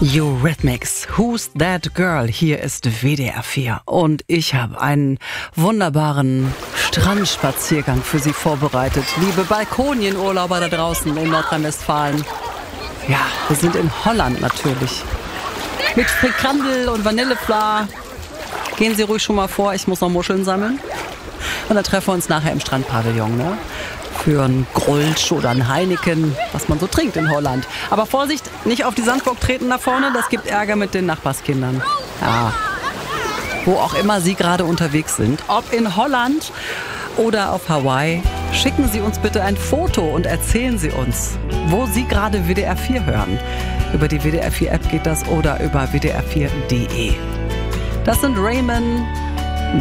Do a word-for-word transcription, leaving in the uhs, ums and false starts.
Eurythmics, Who's That Girl? Hier ist W D R vier und ich habe einen wunderbaren Strandspaziergang für Sie vorbereitet. Liebe Balkonienurlauber da draußen in Nordrhein-Westfalen. Ja, wir sind in Holland natürlich. Mit Frikandel und Vanillefla. Gehen Sie ruhig schon mal vor, ich muss noch Muscheln sammeln. Und dann treffen wir uns nachher im Strandpavillon, ne? Für einen Grolsch oder einen Heineken, was man so trinkt in Holland. Aber Vorsicht, nicht auf die Sandburg treten da vorne, das gibt Ärger mit den Nachbarskindern. Ja, wo auch immer Sie gerade unterwegs sind, ob in Holland oder auf Hawaii, schicken Sie uns bitte ein Foto und erzählen Sie uns, wo Sie gerade W D R vier hören. Über die W D R vier App geht das oder über W D R vier punkt de. Das sind Raymond